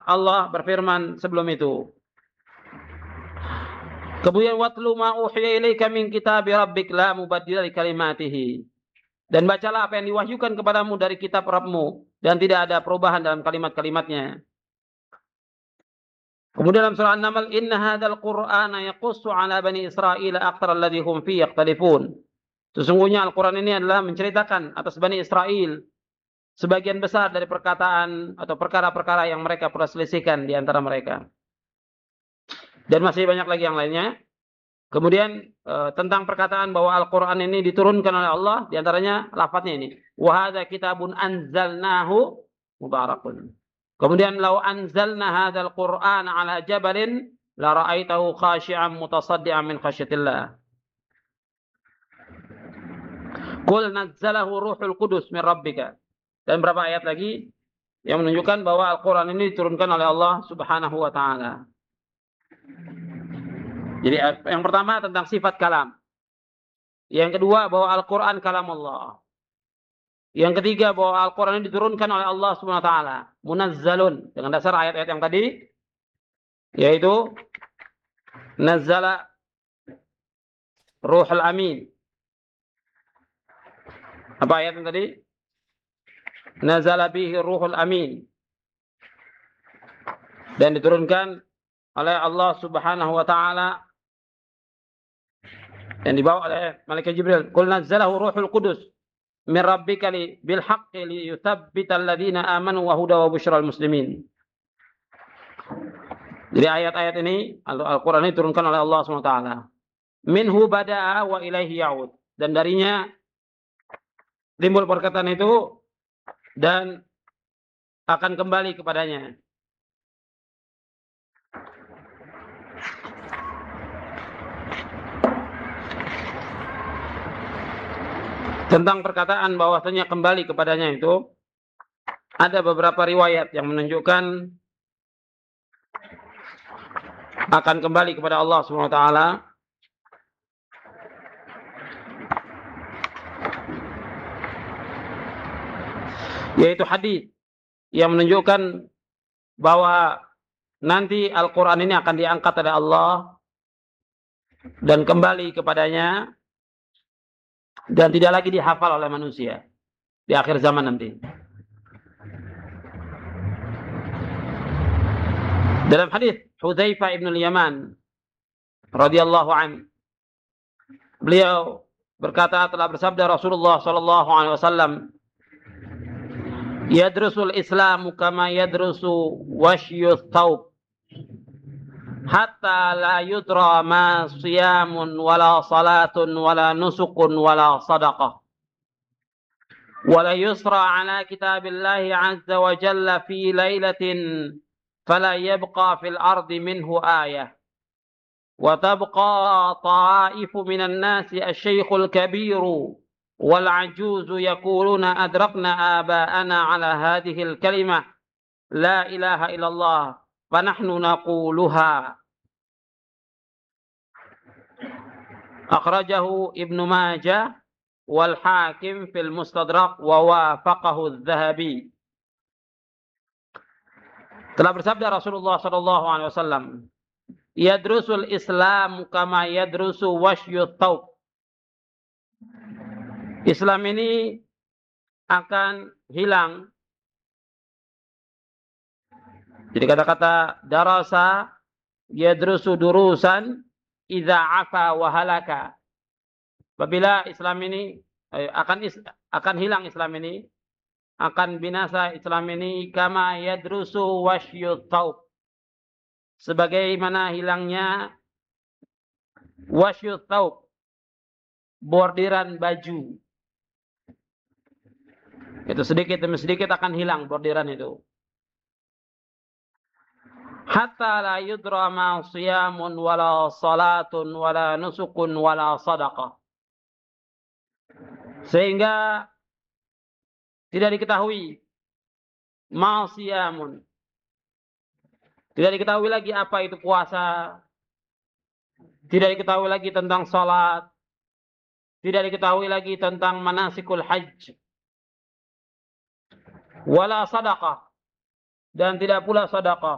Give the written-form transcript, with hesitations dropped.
Allah berfirman sebelum itu. Kemudian watlu ma uhiya ilaika min kitabi rabbik la mubaddila li kalimatihi. Dan bacalah apa yang diwahyukan kepadamu dari kitab Rabbmu dan tidak ada perubahan dalam kalimat-kalimatnya. Kemudian dalam surah An-Naml, inna hadzal qur'ana yaqussu 'ala bani Israil aktsara alladzi hum fihi yakhtalifun. Sesungguhnya Al-Qur'an ini adalah menceritakan atas Bani Israel sebagian besar dari perkataan atau perkara-perkara yang mereka perselisihkan di antara mereka. Dan masih banyak lagi yang lainnya. Kemudian tentang perkataan bahwa Al-Quran ini diturunkan oleh Allah, di antaranya lafadznya ini. Wa hadza kitabun anzalnahu mubarakun. Kemudian lau anzalna hadzal Qur'an ala jabalin la ra'aitahu khashi'an mutasaddian min khasyatillah. Qul nazzalahu ruhul qudus min rabbika. Dan beberapa ayat lagi yang menunjukkan bahwa Al-Quran ini diturunkan oleh Allah Subhanahu wa ta'ala. Jadi yang pertama tentang sifat kalam. Yang kedua bahwa Al-Quran kalam Allah. Yang ketiga bahwa Al-Quran ini diturunkan oleh Allah Subhanahu wa ta'ala. Munazzalun. Dengan dasar ayat-ayat yang tadi. Yaitu nazzala ruhul amin. Apa ayat yang tadi? Nazala bihi ruhul amin. Dan diturunkan oleh Allah Subhanahu wa ta'ala yang dibawa oleh malaikat Jibril. Qul nazzalahu ruhul qudus min rabbika bil haqqi li yuthabbital ladzina amanu wa huda wa busyral muslimin. Jadi ayat-ayat ini Al-Qur'an ini diturunkan oleh Allah Subhanahu wa taala. Minhu bada'a wa ilaihi ya'ud. Dan darinya timbul perkataan itu dan akan kembali kepadanya. Tentang perkataan bahwasanya kembali kepadanya itu, ada beberapa riwayat yang menunjukkan akan kembali kepada Allah Subhanahu wa taala. Yaitu hadis yang menunjukkan bahwa nanti Al-Quran ini akan diangkat oleh Allah dan kembali kepadanya dan tidak lagi dihafal oleh manusia di akhir zaman nanti. Dalam hadis Hudzaifah ibn al-Yaman radhiyallahu an, beliau berkata, telah bersabda Rasulullah sallallahu alaihi wasallam, yadrusul Islamu kama yadrusu washyut thawb hatta la yudra ma siyamun wala salatun wala nusukun wala sadaqah wala yusra ala kitabillahi azza wa jalla fi laylatin fala yabqa fil ardi minhu ayah wa tabqa ta'ifu minan nasi asy-syaikhul kabiru wal ajuzu yaquluna adrakna aba'ana ala hadhihi al-kalimah la ilaha illallah fa nahnu naquluha. Akhrajahu Ibnu Majah wal Hakim fil Mustadrak wa wafaqahu adz-Dzahabi. Telah bersabda Rasulullah sallallahu alaihi wasallam, yadrusul Islam kama yadrusu washyut thawb. Islam ini akan hilang. Jadi kata-kata darasa yadrusu durusan idza afa wa halaka. Apabila Islam ini akan hilang, Islam ini akan binasa, Islam ini kama yadrusu washyut thawb, sebagaimana hilangnya washyut thawb, bordiran baju. Itu sedikit demi sedikit akan hilang bordiran itu. Hatta la yudra ma siyamun wala salatun wala nusukun wala sadaqah. Sehingga tidak diketahui ma siyamun. Tidak diketahui lagi apa itu puasa. Tidak diketahui lagi tentang salat. Tidak diketahui lagi tentang manasikul hajj. Wala sadaqah. Dan tidak pula sadaqah.